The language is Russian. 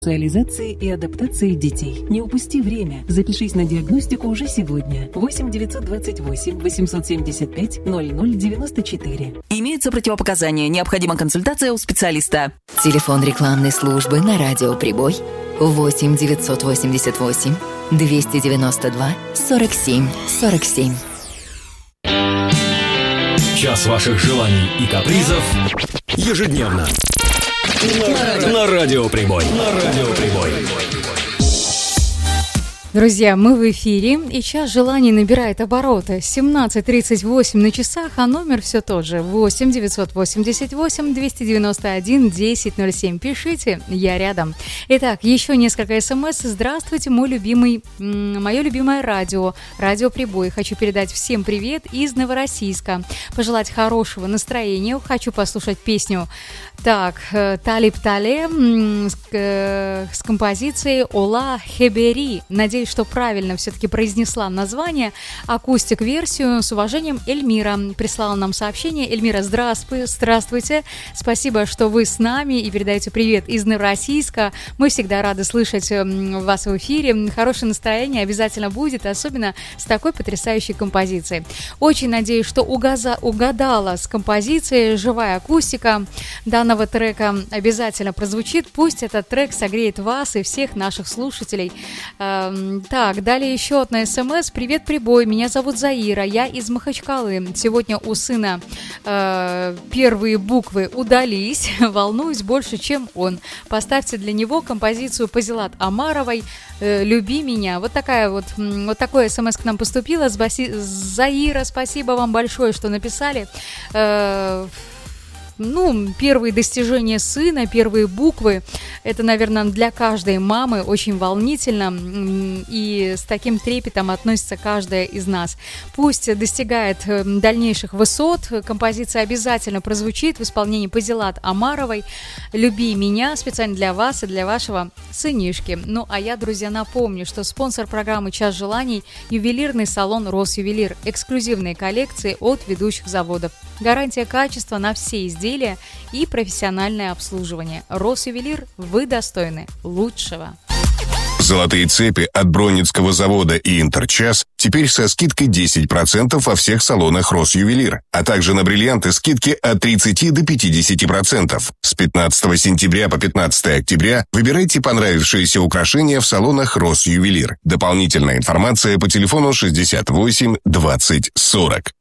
социализации и адаптации детей. Не упусти время. Запишись на диагностику уже сегодня. 8 928 875 0094. Имеются противопоказания. Необходима консультация у специалиста. Телефон рекламной службы на радио «Прибой» 8 988 292 47 47. Час ваших желаний и капризов ежедневно. На радио «Прибой». Друзья, мы в эфире, и час желаний набирает обороты. 17:38 на часах, а номер все тот же. 8 988 291 1007. Пишите, я рядом. Итак, еще несколько смс. Здравствуйте, мое любимое радио «Прибой». Хочу передать всем привет из Новороссийска. Пожелать хорошего настроения. Хочу послушать песню Талиб Тале с композицией «Ола Хебери». Надеюсь, что правильно все-таки произнесла название. Акустик-версию. С уважением, Эльмира прислала нам сообщение. Эльмира, здравствуйте. Спасибо, что вы с нами и передаете привет из Новороссийска. Мы всегда рады слышать вас в эфире. Хорошее настроение обязательно будет, особенно с такой потрясающей композицией. Очень надеюсь, что угадала с композицией. Живая акустика данного трека обязательно прозвучит. Пусть этот трек согреет вас и всех наших слушателей. Так, далее еще одна смс. Привет, Прибой, меня зовут Заира, я из Махачкалы. Сегодня у сына первые буквы удались, волнуюсь больше, чем он. Поставьте для него композицию Пазилат Амаровой «Люби меня». Вот такое смс к нам поступило. Заира, спасибо вам большое, что написали. Первые достижения сына, первые буквы, это, наверное, для каждой мамы очень волнительно, и с таким трепетом относится каждая из нас. Пусть достигает дальнейших высот, композиция обязательно прозвучит в исполнении Пазилат Амаровой «Люби меня», специально для вас и для вашего сынишки. Ну, а я, друзья, напомню, что спонсор программы «Час желаний» – ювелирный салон «Росювелир». Эксклюзивные коллекции от ведущих заводов. Гарантия качества на все изделия и профессиональное обслуживание. Росювелир, вы достойны лучшего. Золотые цепи от Бронницкого завода и Интерчас теперь со скидкой 10% во всех салонах Росювелир, а также на бриллианты скидки от 30 до 50%. С 15 сентября по 15 октября выбирайте понравившиеся украшения в салонах Росювелир. Дополнительная информация по телефону 68 20 40.